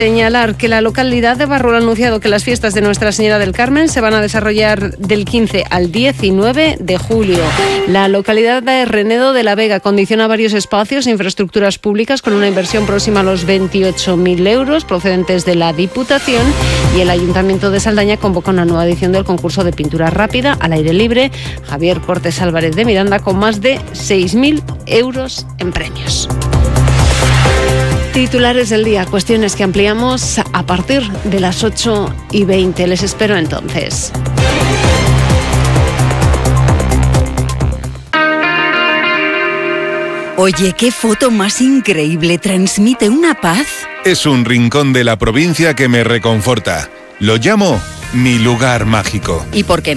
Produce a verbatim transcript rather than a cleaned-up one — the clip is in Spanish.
Señalar que la localidad de Barruelo ha anunciado que las fiestas de Nuestra Señora del Carmen se van a desarrollar del quince al diecinueve de julio. La localidad de Renedo de la Vega condiciona varios espacios e infraestructuras públicas con una inversión próxima a los veintiocho mil euros procedentes de la Diputación, y el Ayuntamiento de Saldaña convoca una nueva edición del concurso de pintura rápida al aire libre Javier Cortés Álvarez de Miranda, con más de seis mil euros en premios. Titulares del día, cuestiones que ampliamos a partir de las ocho y veinte. Les espero entonces. Oye, qué foto más increíble, transmite una paz. Es un rincón de la provincia que me reconforta. Lo llamo mi lugar mágico. ¿Y por qué no?